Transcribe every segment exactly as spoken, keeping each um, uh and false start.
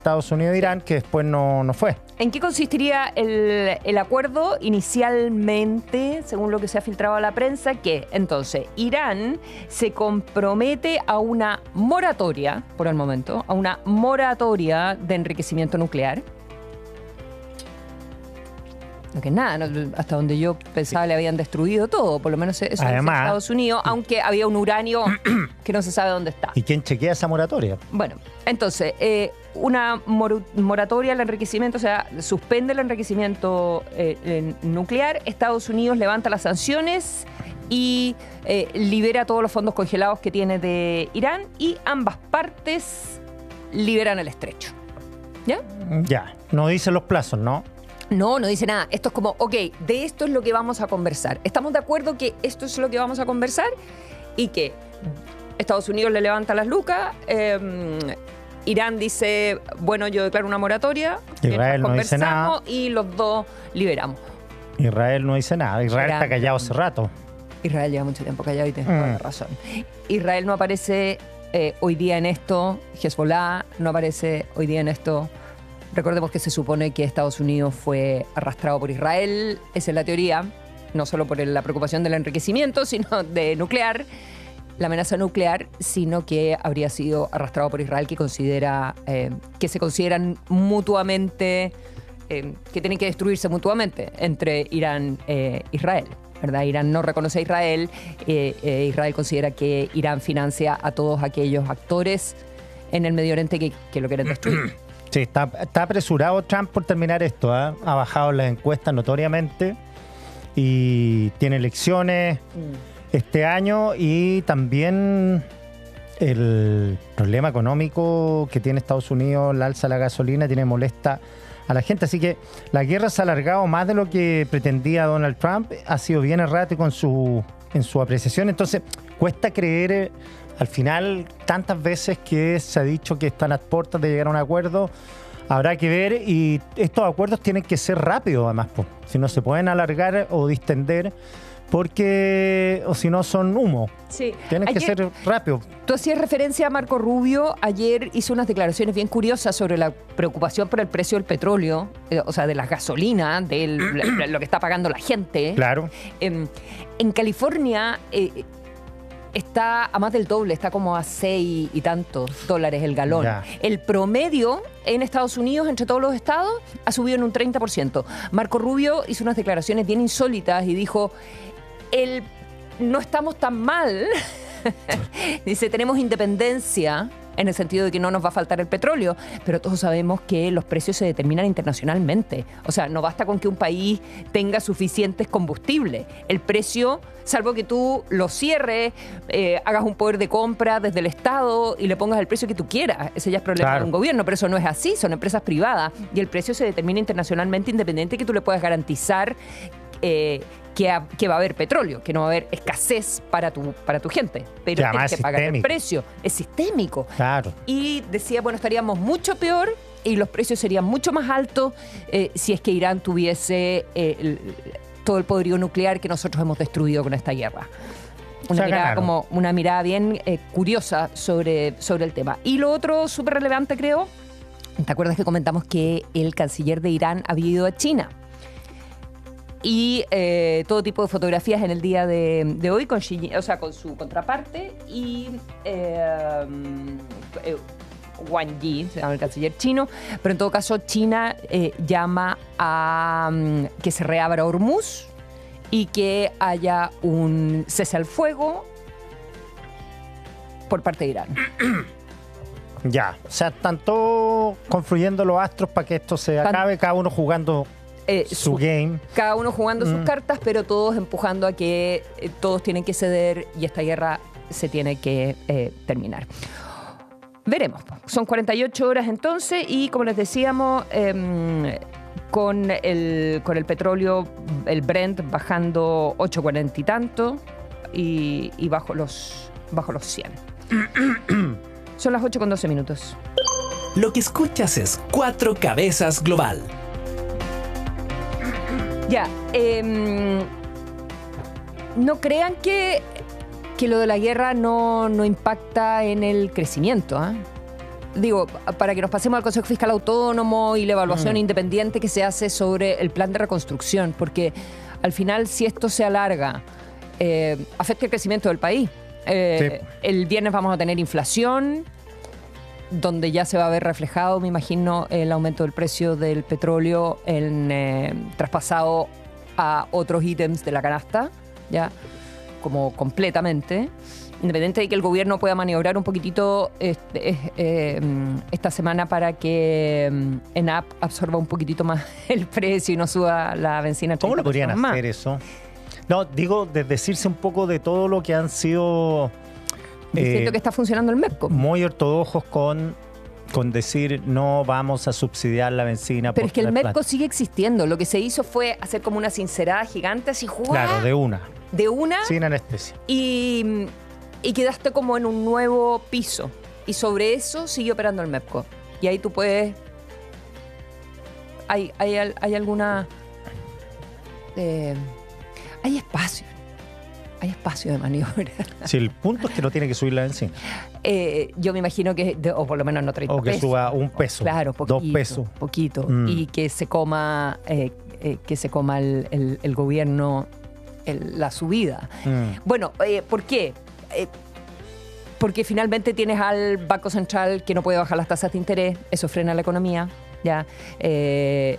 Estados Unidos e Irán, que después no, no fue. ¿En qué consistiría el, el acuerdo? Inicialmente, según lo que se ha filtrado a la prensa, que entonces Irán se compromete a una moratoria, por el momento, a una moratoria de enriquecimiento nuclear. No que nada, no, hasta donde yo pensaba le habían destruido todo, por lo menos eso en Estados Unidos, aunque había un uranio que no se sabe dónde está. ¿Y quién chequea esa moratoria? Bueno, entonces, eh, una mor moratoria al enriquecimiento, o sea, suspende el enriquecimiento eh, nuclear, Estados Unidos levanta las sanciones y eh, libera todos los fondos congelados que tiene de Irán y ambas partes liberan el estrecho. ¿Ya? Ya, no dice los plazos, ¿no? No, no dice nada. Esto es como, ok, de esto es lo que vamos a conversar. ¿Estamos de acuerdo que esto es lo que vamos a conversar? Y que Estados Unidos le levanta las lucas, eh, Irán dice, bueno, yo declaro una moratoria, Israel no dice nada y los dos liberamos. Israel no dice nada. Israel Irán, está callado hace rato. Israel lleva mucho tiempo callado y tienes toda la razón. Israel no aparece eh, hoy día en esto, Hezbollah no aparece hoy día en esto. Recordemos que se supone que Estados Unidos fue arrastrado por Israel, esa es la teoría, no solo por la preocupación del enriquecimiento, sino de nuclear, la amenaza nuclear, sino que habría sido arrastrado por Israel, que considera eh, que se consideran mutuamente, eh, que tienen que destruirse mutuamente entre Irán e Israel. ¿Verdad? Irán no reconoce a Israel, eh, eh, Israel considera que Irán financia a todos aquellos actores en el Medio Oriente que, que lo quieren destruir. Sí, está, está apresurado Trump por terminar esto, ¿eh? Ha bajado las encuestas notoriamente y tiene elecciones mm. este año y también el problema económico que tiene Estados Unidos, la alza de la gasolina, tiene molesta a la gente. Así que la guerra se ha alargado más de lo que pretendía Donald Trump, ha sido bien errático en su, en su apreciación, entonces cuesta creer... Al final, tantas veces que se ha dicho que están a puertas de llegar a un acuerdo, habrá que ver, y estos acuerdos tienen que ser rápidos además, pues, si no se pueden alargar o distender, porque o si no son humo. Sí. Tienen ayer, que ser rápidos. Tú hacías referencia a Marco Rubio, ayer hizo unas declaraciones bien curiosas sobre la preocupación por el precio del petróleo, eh, o sea, de la gasolina, de lo que está pagando la gente. Claro. Eh, en California... Eh, está a más del doble, está como a seis y tantos dólares el galón. Ya. El promedio en Estados Unidos, entre todos los estados, ha subido en un treinta por ciento. Marco Rubio hizo unas declaraciones bien insólitas y dijo, el, no estamos tan mal. Dice, tenemos independencia en el sentido de que no nos va a faltar el petróleo, pero todos sabemos que los precios se determinan internacionalmente. O sea, no basta con que un país tenga suficientes combustibles. El precio, salvo que tú lo cierres, eh, hagas un poder de compra desde el Estado y le pongas el precio que tú quieras. Ese ya es problema claro. de un gobierno, pero eso no es así, son empresas privadas y el precio se determina internacionalmente independiente que tú le puedas garantizar eh, que, a, que va a haber petróleo, que no va a haber escasez para tu, para tu gente, pero tienes que pagar el precio. Es sistémico. Claro. Y decía, bueno, estaríamos mucho peor y los precios serían mucho más altos eh, si es que Irán tuviese eh, el, todo el poderío nuclear que nosotros hemos destruido con esta guerra. Una mirada, como una mirada bien eh, curiosa sobre, sobre el tema. Y lo otro súper relevante, creo, ¿te acuerdas que comentamos que el canciller de Irán había ido a China? Y eh, todo tipo de fotografías en el día de, de hoy con, Xi, o sea, con su contraparte y eh, eh, Wang Yi, se llama el canciller chino, pero en todo caso China eh, llama a um, que se reabra Hormuz y que haya un cese al fuego por parte de Irán. Ya, o sea, están todos confluyendo los astros para que esto se acabe, cada uno jugando eh, su, su game. Cada uno jugando mm. sus cartas, pero todos empujando a que eh, todos tienen que ceder y esta guerra se tiene que eh, terminar. Veremos. Son cuarenta y ocho horas entonces y como les decíamos, eh, con, el, con el petróleo, el Brent bajando ocho cuarenta y tanto y, y bajo los, bajo los cien. Son las ocho con doce minutos. Lo que escuchas es Cuatro Cabezas Global. Ya, eh, no crean que, que lo de la guerra no, no impacta en el crecimiento, ¿eh? digo, para que nos pasemos al Consejo Fiscal Autónomo y la evaluación mm. independiente que se hace sobre el plan de reconstrucción, porque al final, si esto se alarga, eh, afecta el crecimiento del país. Eh, sí. El viernes vamos a tener inflación, donde ya se va a ver reflejado, me imagino, el aumento del precio del petróleo en, eh, traspasado a otros ítems de la canasta, ya como completamente. Independiente de que el gobierno pueda maniobrar un poquitito este, eh, esta semana para que eh, ENAP absorba un poquitito más el precio y no suba la benzina. ¿Cómo lo podrían hacer más? Eso? No, digo, desdecirse un poco de todo lo que han sido... Diciendo eh, que está funcionando el MEPCO. Muy ortodoxos con, con decir no vamos a subsidiar la benzina. Pero es que el MEPCO sigue existiendo. Lo que se hizo fue hacer como una sincerada gigante así, ¡juá! Claro, de una. De una. Sin anestesia. Y... Y quedaste como en un nuevo piso. Y sobre eso sigue operando el MEPCO. Y ahí tú puedes... Hay, hay, hay alguna... Eh, hay espacio. Hay espacio de maniobra. Si el punto es que no tiene que subir la benzina. Eh, yo me imagino que... O por lo menos no treinta pesos. O que pesos. suba un peso. Claro, poquito. Dos pesos. Poquito. Mm. Y que se coma... Eh, eh, que se coma el, el, el gobierno el, la subida. Mm. Bueno, eh, ¿por qué? Eh, porque finalmente tienes al Banco Central que no puede bajar las tasas de interés, eso frena la economía, ya eh,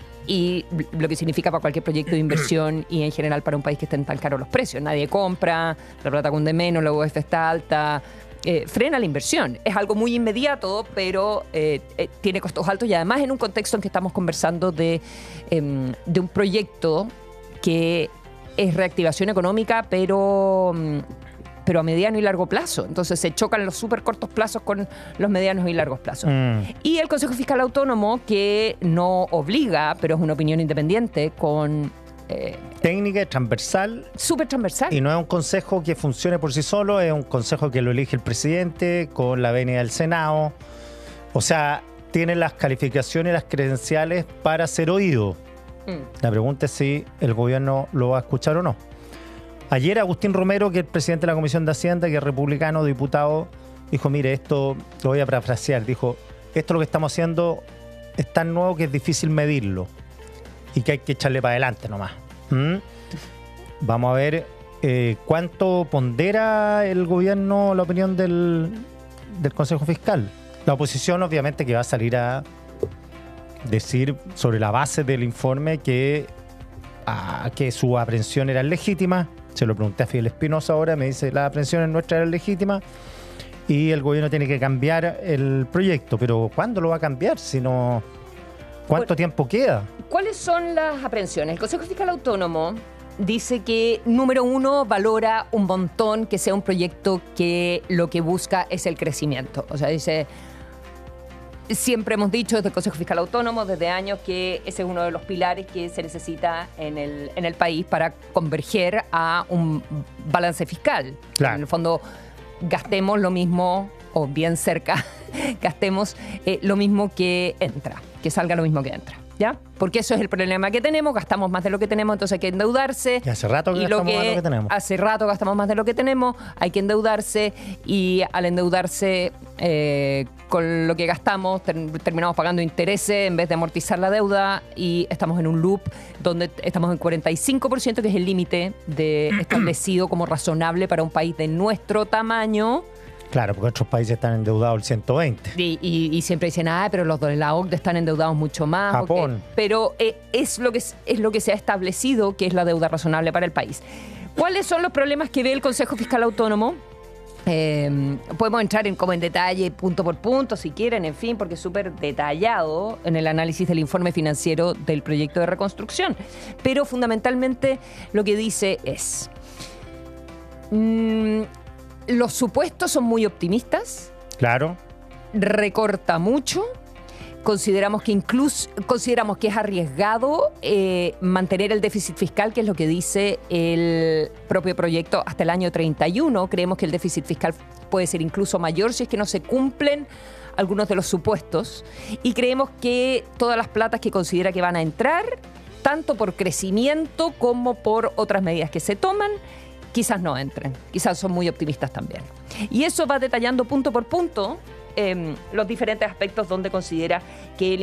y lo que significa para cualquier proyecto de inversión y en general para un país que estén tan caros los precios. Nadie compra, la plata cunde menos, la U E F está alta, eh, frena la inversión. Es algo muy inmediato, pero eh, eh, tiene costos altos y además en un contexto en que estamos conversando de, eh, de un proyecto que es reactivación económica, pero... pero a mediano y largo plazo. Entonces se chocan los súper cortos plazos con los medianos y largos plazos. Mm. Y el Consejo Fiscal Autónomo, que no obliga, pero es una opinión independiente, con... Eh, técnica, transversal. Súper transversal. Y no es un consejo que funcione por sí solo, es un consejo que lo elige el presidente con la venia del Senado. O sea, tiene las calificaciones y las credenciales para ser oído. Mm. La pregunta es si el gobierno lo va a escuchar o no. Ayer Agustín Romero, que es el presidente de la Comisión de Hacienda, que es republicano, diputado, dijo, mire, esto, lo voy a parafrasear, dijo, esto lo que estamos haciendo es tan nuevo que es difícil medirlo y que hay que echarle para adelante nomás. ¿Mm? Vamos a ver eh, cuánto pondera el gobierno la opinión del, del Consejo Fiscal. La oposición obviamente que va a salir a decir sobre la base del informe que, a, que su aprehensión era legítima. Se lo pregunté a Fidel Espinosa ahora, me dice, las aprehensiones nuestras eran legítimas y el gobierno tiene que cambiar el proyecto. Pero ¿cuándo lo va a cambiar? Si no, ¿cuánto bueno, tiempo queda? ¿Cuáles son las aprehensiones? El Consejo Fiscal Autónomo dice que, número uno, valora un montón que sea un proyecto que lo que busca es el crecimiento. O sea, dice... Siempre hemos dicho desde el Consejo Fiscal Autónomo, desde años, que ese es uno de los pilares que se necesita en el, en el país para converger a un balance fiscal. Claro. En el fondo, gastemos lo mismo, o bien cerca, gastemos eh, lo mismo que entra, que salga lo mismo que entra. ¿Ya? Porque eso es el problema que tenemos, gastamos más de lo que tenemos, entonces hay que endeudarse. Y hace rato que y gastamos lo que, más de lo que tenemos. Hace rato gastamos más de lo que tenemos, hay que endeudarse y al endeudarse eh, con lo que gastamos ter- terminamos pagando intereses en vez de amortizar la deuda y estamos en un loop donde estamos en cuarenta y cinco por ciento, que es el límite de establecido como razonable para un país de nuestro tamaño. Claro, porque otros países están endeudados el ciento veinte. Y, y, y siempre dicen, ah, pero los de la O C D E están endeudados mucho más. Japón. Okay. Pero eh, es, lo que, es, es lo que se ha establecido que es la deuda razonable para el país. ¿Cuáles son los problemas que ve el Consejo Fiscal Autónomo? Eh, podemos entrar en como en detalle, punto por punto, si quieren, en fin, porque es súper detallado en el análisis del informe financiero del proyecto de reconstrucción. Pero fundamentalmente lo que dice es... Mmm, los supuestos son muy optimistas. Claro. Recorta mucho. Consideramos que incluso consideramos que es arriesgado eh, mantener el déficit fiscal, que es lo que dice el propio proyecto, hasta el año treinta y uno. Creemos que el déficit fiscal puede ser incluso mayor si es que no se cumplen algunos de los supuestos. Y creemos que todas las platas que considera que van a entrar, tanto por crecimiento como por otras medidas que se toman, quizás no entren, quizás son muy optimistas también. Y eso va detallando punto por punto eh, los diferentes aspectos donde considera que el